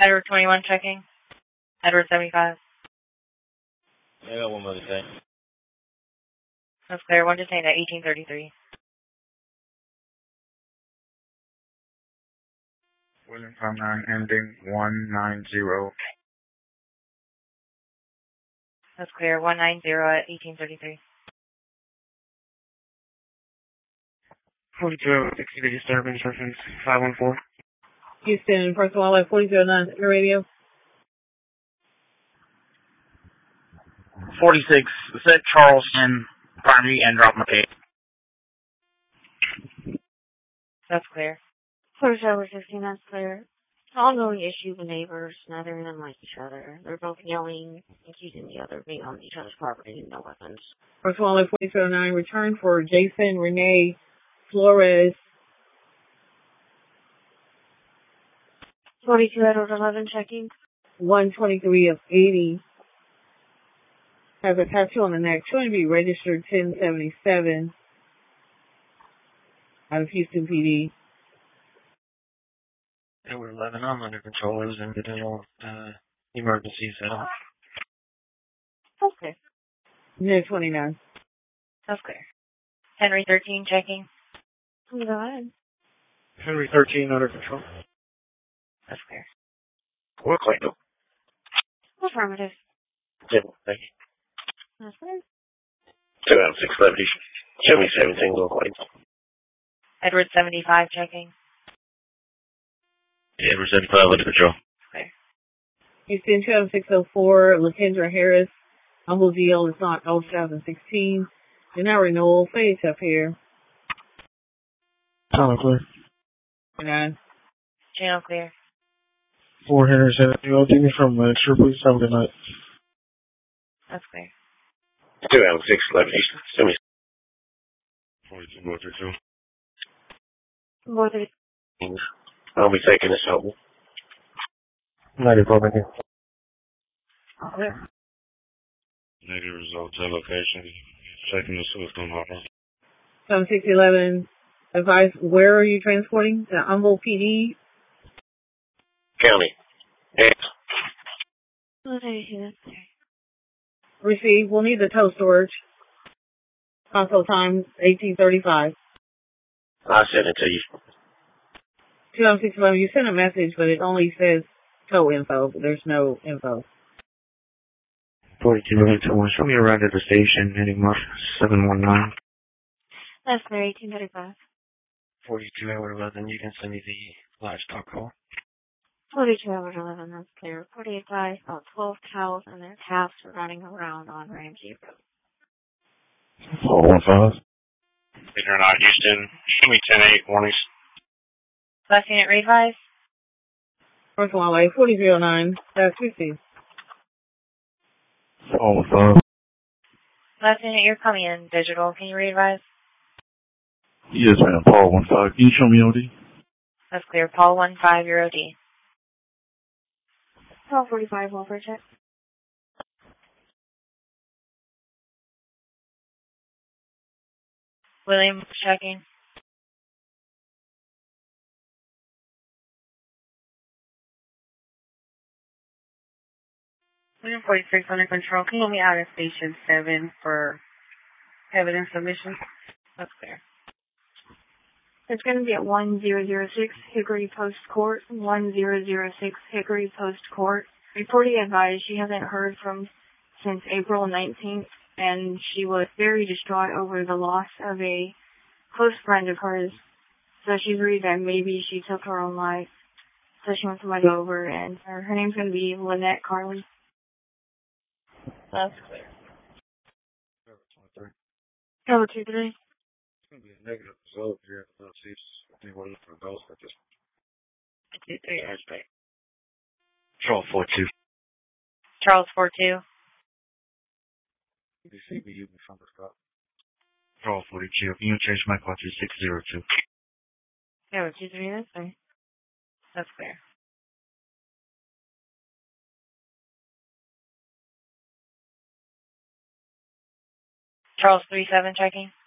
Edward 21 checking. Edward 75. I got one more thing. That's clear. One detained at 1833. William 59 ending 190. That's clear. 190 at 1833. 42, 60 disturbance reference 514. Houston, first of all, at 4209 your radio. 46, set Charleston, primary and drop my tape. That's clear. 4715, that's clear. Ongoing issue with neighbors, neither of them like each other. They're both yelling, accusing the other of being on each other's property with no weapons. First of all, at 4209, return for Jason Renee Flores. 42 Edward 11 checking. 123 of 80. Has a tattoo on the neck. Showing to be registered 1077 out of Houston PD. Edward 11, I'm under control. It was in the emergency setup. Okay. Unit 29. That's clear. Henry 13 checking. Go ahead. Henry 13 under control. That's clear. We're clean up. Affirmative. Simple, thank you. That's clear. 2 out of 6 levity. Show me 17, go clean. Edward 75 checking. Edward 75 under control. Clear. Houston 20604, LaKendra Harris. Humble deal is not 2016. You're not renewal. Fade up here. Channel clear. 9. Channel clear. 4 Henry 70. I'll take me from extra, please. Have a good night. That's clear. 2 out of 6 levity. Show me 42 more 32. More than I'll be taking this out. 94, thank you. Clear. Negative results at location. Checking the Swift on offer. 7611. Advise, where are you transporting? The Humble PD? County. Yes. that's clear. Receive. We'll need the tow storage. Console time 1835. I'll send it to you. 20611. You sent a message, but it only says tow info. There's no info. 42 minutes. Show me around at the station. Heading mark 719. That's clear. 1835. 42 Edward 11, you can send me the livestock call. 42 Edward 11, that's clear. 48 guys, about 12 cows and their calves are running around on Ramsey Road. 415. You're not Houston. Show me 10-8 warnings. Last unit revise. First one, like 4309. That's 50. 415. Last unit, you're coming in digital. Can you revise? Yes, ma'am. Paul 15. Can you show me OD? That's clear. Paul 15, your OD. 1245, welfare check. William checking. William 46 under control. Can you let me out of station 7 for evidence submission? That's clear. It's going to be at 1006 Hickory Post Court, 1006 Hickory Post Court. Reporting advised she hasn't heard from since April 19th, and she was very distraught over the loss of a close friend of hers. So she's worried that maybe she took her own life. So she wants somebody over, and her name's going to be Lynette Carley. That's clear. Number 23. It's going to be a negative result here. I don't see anyone looking for ghosts like this. 23 hashtag. Charles 42. Charles 42. You see me using something stop. Charles 42. You change my call to 602. Yeah, 23, that's fine. That's clear. Charles 37 checking.